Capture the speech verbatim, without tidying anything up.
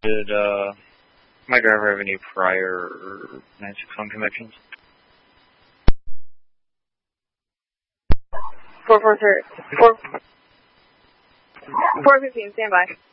Did uh, my driver have any prior nine six one convictions? four four three, four, four fifteen, stand by.